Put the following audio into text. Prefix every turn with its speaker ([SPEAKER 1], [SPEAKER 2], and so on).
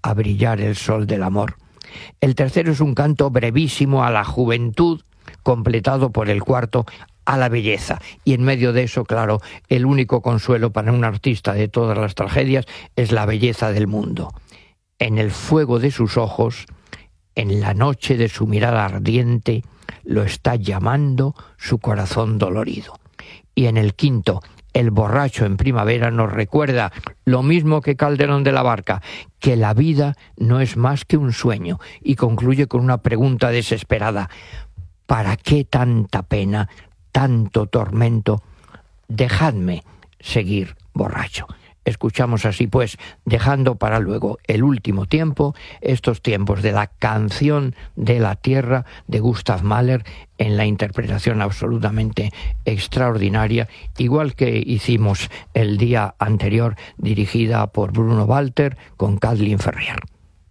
[SPEAKER 1] a brillar el sol del amor. El tercero es un canto brevísimo a la juventud, completado por el cuarto a la belleza. Y en medio de eso, claro, el único consuelo para un artista de todas las tragedias es la belleza del mundo. En el fuego de sus ojos, en la noche de su mirada ardiente, lo está llamando su corazón dolorido. Y en el quinto, el borracho en primavera nos recuerda, lo mismo que Calderón de la Barca, que la vida no es más que un sueño, y concluye con una pregunta desesperada: ¿para qué tanta pena, tanto tormento? Dejadme seguir borracho. Escuchamos así pues, dejando para luego el último tiempo, estos tiempos de la canción de la tierra de Gustav Mahler, en la interpretación absolutamente extraordinaria, igual que hicimos el día anterior, dirigida por Bruno Walter con Kathleen Ferrier.